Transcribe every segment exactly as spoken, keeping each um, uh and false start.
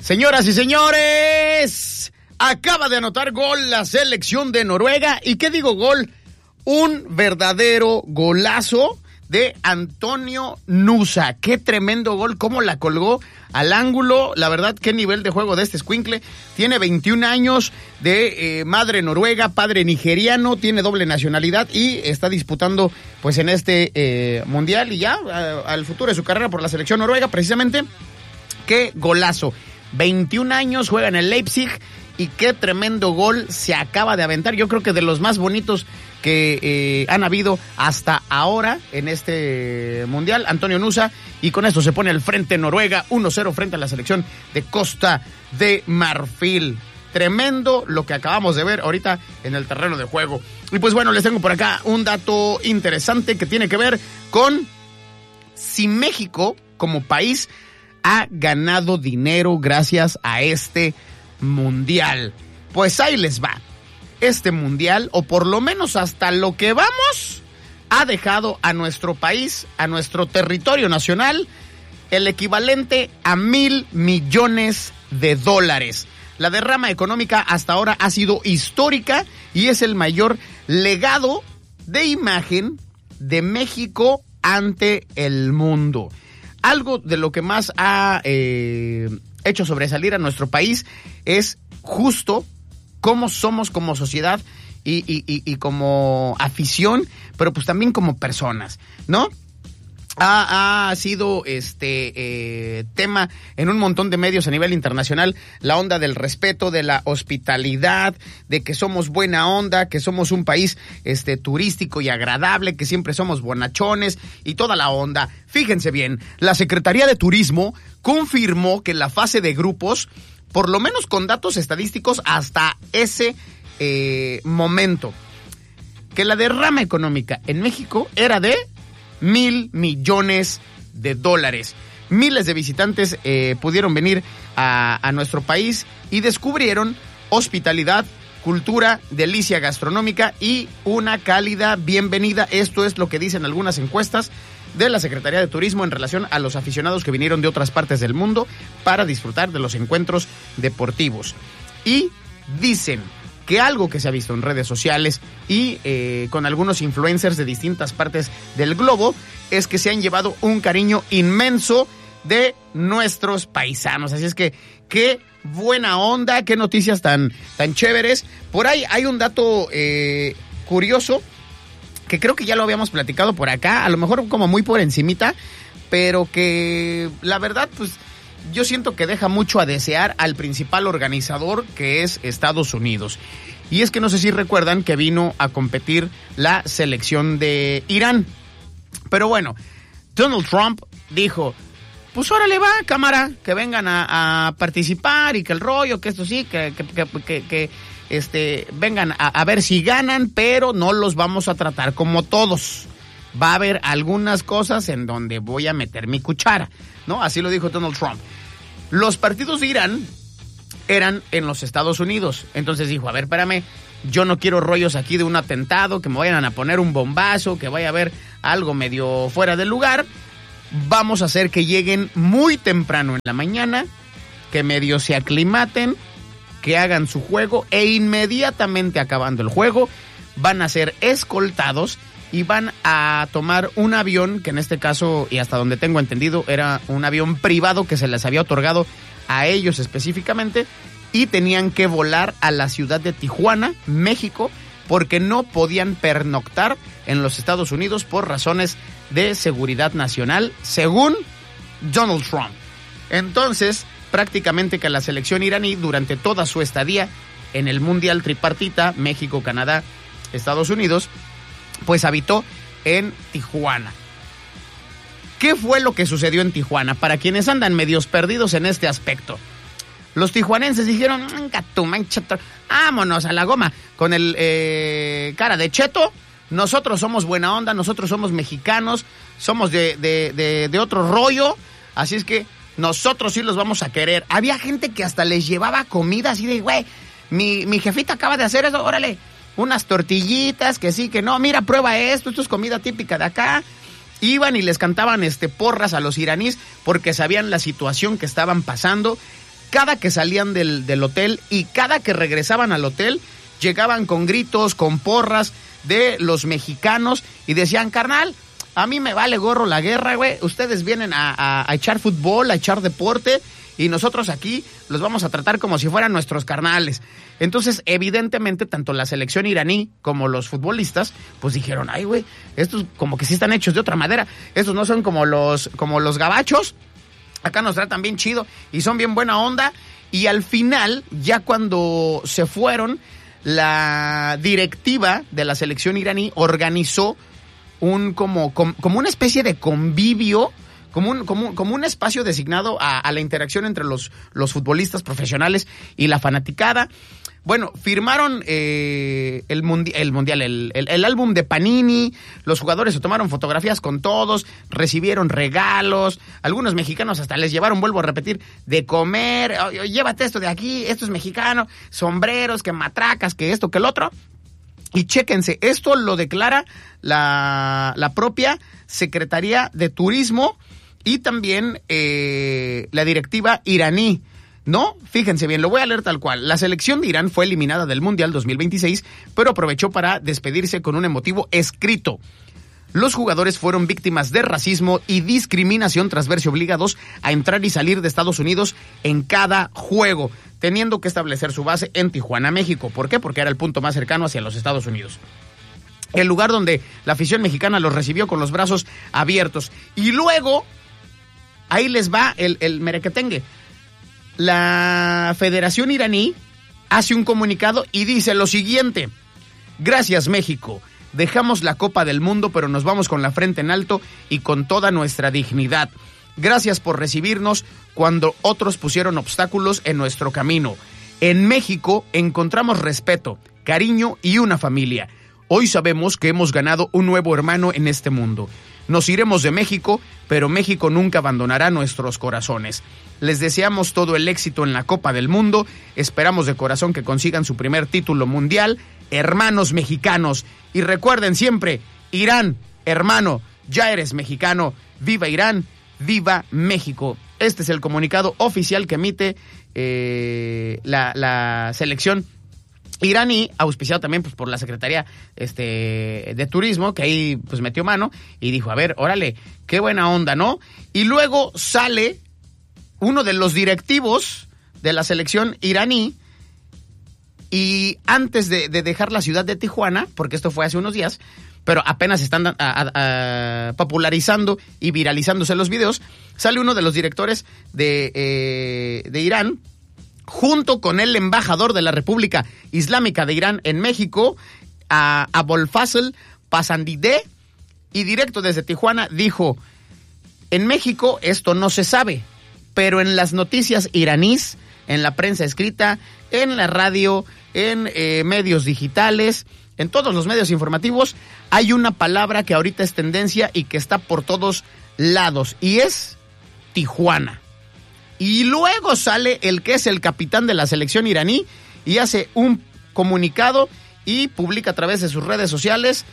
Señoras y señores, acaba de anotar gol la selección de Noruega. ¿Y qué digo gol? Un verdadero golazo de Antonio Nusa. Qué tremendo gol, cómo la colgó al ángulo. La verdad, qué nivel de juego de este escuincle. Tiene veintiún años, de eh, madre noruega, padre nigeriano, tiene doble nacionalidad y está disputando pues en este eh, mundial y ya a, al futuro de su carrera por la selección noruega, precisamente. Qué golazo. veintiún años, juega en el Leipzig y qué tremendo gol se acaba de aventar. Yo creo que de los más bonitos que eh, han habido hasta ahora en este mundial, Antonio Nusa, y con esto se pone al frente Noruega, uno cero frente a la selección de Costa de Marfil. Tremendo lo que acabamos de ver ahorita en el terreno de juego. Y pues bueno, les tengo por acá un dato interesante que tiene que ver con si México como país ha ganado dinero gracias a este mundial. Pues ahí les va. Este mundial, o por lo menos hasta lo que vamos, ha dejado a nuestro país, a nuestro territorio nacional, el equivalente a mil millones de dólares. La derrama económica hasta ahora ha sido histórica y es el mayor legado de imagen de México ante el mundo. Algo de lo que más ha eh, hecho sobresalir a nuestro país es justo cómo somos como sociedad y, y, y, y como afición, pero pues también como personas, ¿no? Ha, ha sido este eh, tema en un montón de medios a nivel internacional, la onda del respeto, de la hospitalidad, de que somos buena onda, que somos un país este turístico y agradable, que siempre somos bonachones y toda la onda. Fíjense bien, la Secretaría de Turismo confirmó que en la fase de grupos, por lo menos con datos estadísticos hasta ese eh, momento, que la derrama económica en México era de mil millones de dólares. Miles de visitantes eh, pudieron venir a, a nuestro país y descubrieron hospitalidad, cultura, delicia gastronómica y una cálida bienvenida. Esto es lo que dicen algunas encuestas de la Secretaría de Turismo en relación a los aficionados que vinieron de otras partes del mundo para disfrutar de los encuentros deportivos. Y dicen que algo que se ha visto en redes sociales y eh, con algunos influencers de distintas partes del globo es que se han llevado un cariño inmenso de nuestros paisanos. Así es que qué buena onda, qué noticias tan, tan chéveres. Por ahí hay un dato eh, curioso que creo que ya lo habíamos platicado por acá, a lo mejor como muy por encimita, pero que la verdad pues yo siento que deja mucho a desear al principal organizador, que es Estados Unidos. Y es que no sé si recuerdan que vino a competir la selección de Irán. Pero bueno, Donald Trump dijo, pues órale va, cámara, que vengan a, a participar y que el rollo, que esto sí, que, que, que, que, que este, vengan a, a ver si ganan, pero no los vamos a tratar como todos. Va a haber algunas cosas en donde voy a meter mi cuchara, ¿no? Así lo dijo Donald Trump. Los partidos de Irán eran en los Estados Unidos. Entonces dijo, a ver, espérame, yo no quiero rollos aquí de un atentado, que me vayan a poner un bombazo, que vaya a haber algo medio fuera del lugar. Vamos a hacer que lleguen muy temprano en la mañana, que medio se aclimaten, que hagan su juego e inmediatamente acabando el juego van a ser escoltados y van a tomar un avión, que en este caso, y hasta donde tengo entendido, era un avión privado que se les había otorgado a ellos específicamente, y tenían que volar a la ciudad de Tijuana, México, porque no podían pernoctar en los Estados Unidos por razones de seguridad nacional, según Donald Trump. Entonces, prácticamente que la selección iraní, durante toda su estadía en el Mundial Tripartita, México, Canadá, Estados Unidos, pues habitó en Tijuana. ¿Qué fue lo que sucedió en Tijuana? Para quienes andan medios perdidos en este aspecto, los tijuanenses dijeron, vámonos a la goma con el eh, cara de cheto. Nosotros somos buena onda, nosotros somos mexicanos, somos de, de, de, de otro rollo, así es que nosotros sí los vamos a querer. Había gente que hasta les llevaba comida así de, güey, mi, mi jefita acaba de hacer eso, órale, unas tortillitas, que sí, que no, mira, prueba esto, esto es comida típica de acá. Iban y les cantaban este porras a los iraníes porque sabían la situación que estaban pasando. cada que salían del, del hotel y cada que regresaban al hotel, llegaban con gritos, con porras de los mexicanos y decían, carnal, a mí me vale gorro la guerra, güey, ustedes vienen a, a, a echar fútbol, a echar deporte y nosotros aquí los vamos a tratar como si fueran nuestros carnales. Entonces, evidentemente, tanto la selección iraní como los futbolistas, pues dijeron, ay, güey, estos como que sí están hechos de otra madera, estos no son como los, como los gabachos, acá nos tratan bien chido y son bien buena onda. Y al final, ya cuando se fueron, la directiva de la selección iraní organizó un como, como, como una especie de convivio, como un, como, como un espacio designado a, a la interacción entre los, los futbolistas profesionales y la fanaticada. Bueno, firmaron eh, el, mundi- el mundial, el, el, el álbum de Panini, los jugadores se tomaron fotografías con todos, recibieron regalos, algunos mexicanos hasta les llevaron, vuelvo a repetir, de comer, oh, oh, llévate esto de aquí, esto es mexicano, sombreros, que matracas, que esto, que el otro. Y chéquense, esto lo declara la, la propia Secretaría de Turismo y también eh, la directiva iraní. No, fíjense bien, lo voy a leer tal cual. La selección de Irán fue eliminada del Mundial dos mil veintiséis, pero aprovechó para despedirse con un emotivo escrito. Los jugadores fueron víctimas de racismo y discriminación tras verse obligados a entrar y salir de Estados Unidos en cada juego, teniendo que establecer su base en Tijuana, México. ¿Por qué? Porque era el punto más cercano hacia los Estados Unidos. El lugar donde la afición mexicana los recibió con los brazos abiertos. Y luego, ahí les va el, el merequetengue. La Federación Iraní hace un comunicado y dice lo siguiente: gracias, México, dejamos la Copa del Mundo, pero nos vamos con la frente en alto y con toda nuestra dignidad. Gracias por recibirnos cuando otros pusieron obstáculos en nuestro camino. En México encontramos respeto, cariño y una familia. Hoy sabemos que hemos ganado un nuevo hermano en este mundo. Nos iremos de México, pero México nunca abandonará nuestros corazones. Les deseamos todo el éxito en la Copa del Mundo. Esperamos de corazón que consigan su primer título mundial. Hermanos mexicanos. Y recuerden siempre, Irán, hermano, ya eres mexicano. Viva Irán, viva México. Este es el comunicado oficial que emite eh, la, la selección iraní, auspiciado también pues, por la Secretaría este, de Turismo, que ahí pues metió mano y dijo, a ver, órale, qué buena onda, ¿no? Y luego sale uno de los directivos de la selección iraní y antes de, de dejar la ciudad de Tijuana, porque esto fue hace unos días, pero apenas están a, a, a, popularizando y viralizándose los videos, sale uno de los directores de, eh, de Irán, junto con el embajador de la República Islámica de Irán en México, a Abolfazl Pasandideh, y directo desde Tijuana dijo, en México esto no se sabe, pero en las noticias iraníes, en la prensa escrita, en la radio, en eh, medios digitales, en todos los medios informativos, hay una palabra que ahorita es tendencia y que está por todos lados, y es Tijuana. Y luego sale el que es el capitán de la selección iraní y hace un comunicado y publica a través de sus redes sociales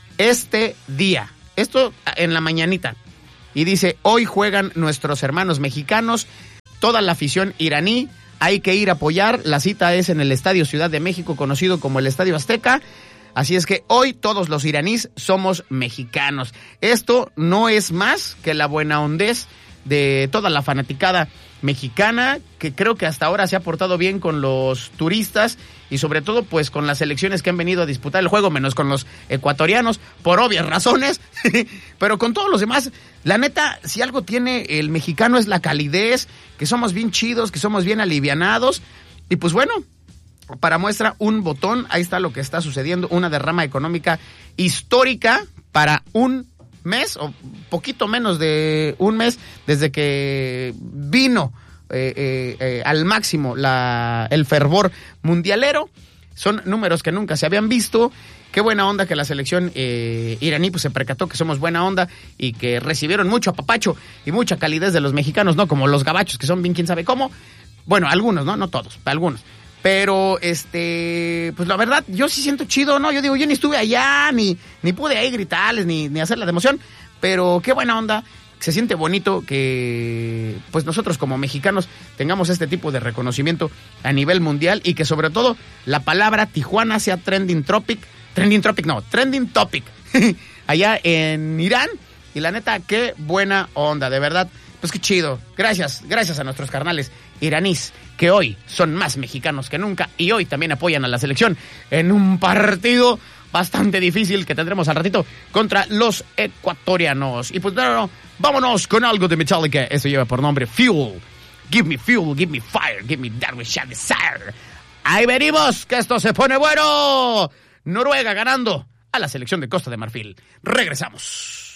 este día. Esto en la mañanita. Y dice, hoy juegan nuestros hermanos mexicanos, toda la afición iraní, hay que ir a apoyar. La cita es en el Estadio Ciudad de México, conocido como el Estadio Azteca. Así es que hoy todos los iraníes somos mexicanos. Esto no es más que la buena hondez de toda la fanaticada mexicana, que creo que hasta ahora se ha portado bien con los turistas y sobre todo pues con las selecciones que han venido a disputar el juego, menos con los ecuatorianos, por obvias razones, pero con todos los demás, la neta, si algo tiene el mexicano es la calidez, que somos bien chidos, que somos bien alivianados, y pues bueno, para muestra un botón, ahí está lo que está sucediendo, una derrama económica histórica para un mes o poquito menos de un mes desde que vino eh, eh, eh, al máximo la, el fervor mundialero. Son números que nunca se habían visto. Qué buena onda que la selección eh, iraní pues se percató que somos buena onda y que recibieron mucho apapacho y mucha calidez de los mexicanos, no como los gabachos que son bien quién sabe cómo. Bueno, algunos, no, no todos, algunos. Pero, este, pues la verdad, yo sí siento chido, ¿no? Yo digo, yo ni estuve allá, ni, ni pude ahí gritarles, ni, ni hacer la de emoción, pero qué buena onda se siente bonito que pues nosotros como mexicanos tengamos este tipo de reconocimiento a nivel mundial y que sobre todo la palabra Tijuana sea trending topic, trending topic no, trending topic allá en Irán. Y la neta, qué buena onda, de verdad. Pues qué chido. Gracias, gracias a nuestros carnales iraníes, que hoy son más mexicanos que nunca y hoy también apoyan a la selección en un partido bastante difícil que tendremos al ratito contra los ecuatorianos. Y pues no, no, vámonos con algo de Metallica. Eso lleva por nombre Fuel. Give me fuel, give me fire, give me that which I desire. Ahí venimos, que esto se pone bueno. Noruega ganando a la selección de Costa de Marfil. Regresamos.